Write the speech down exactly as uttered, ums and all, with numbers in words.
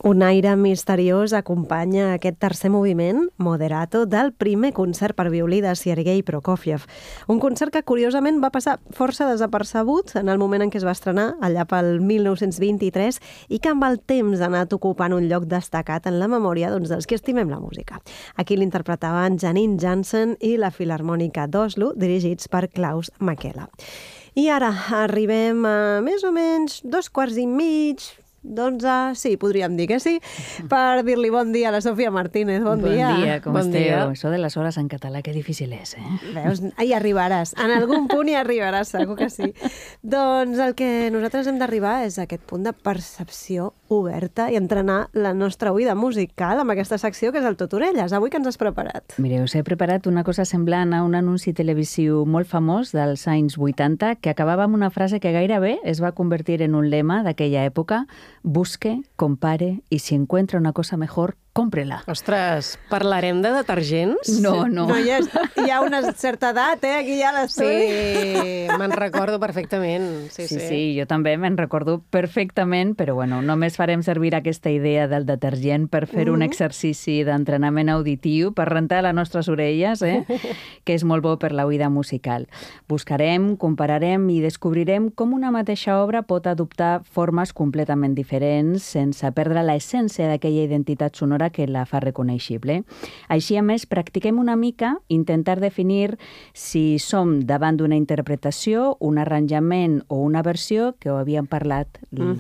Un aire misteriós acompanya aquest tercer moviment, Moderato, del primer concert per violí de Sergei Prokofiev. Un concert que, curiosament, va passar força desapercebut en el moment en què es va estrenar, allà pel mil nou-cents vint-i-tres, i que amb el temps ha anat ocupant un lloc destacat en la memòria doncs, dels que estimem la música. Aquí l'interpretaven Janine Jansen i la Filarmònica d'Oslo, dirigits per Klaus Makela. I ara arribem a més o menys dos quarts i mig, d'onze, sí, podríem dir que sí, per dir-li bon dia a la Sofia Martínez. Bon, bon dia. Bon dia, com bon esteu? Dia. Això de les hores en català, que difícil és, eh? Veus? Hi arribaràs. En algun punt hi arribaràs, segur que sí. Doncs el que nosaltres hem d'arribar és a aquest punt de percepció oberta i entrenar la nostra oïda musical amb aquesta secció que és el Tot Orelles. Avui que ens has preparat? Mireu, us he preparat una cosa semblant a un anunci televisiu molt famós dels anys vuitanta que acabava amb una frase que gairebé es va convertir en un lema d'aquella època: busque, compare y si encuentra una cosa mejor, cómprela. Ostres, parlarem de detergents? No, no. No, hi ha, hi ha una certa edat, eh? Aquí ja l'estudi. Sí, me'n recordo perfectament. Sí, sí, sí, sí, jo també me'n recordo perfectament, però bueno, només farem servir aquesta idea del detergent per fer mm-hmm. un exercici d'entrenament auditiu, per rentar les nostres orelles, eh? que és molt bo per la oïda musical. Buscarem, compararem i descobrirem com una mateixa obra pot adoptar formes completament diferents sense perdre l'essència d'aquella identitat sonora que la fa reconeixible. Així, a més, practiquem una mica intentar definir si som davant d'una interpretació, un arranjament o una versió, que ho havíem parlat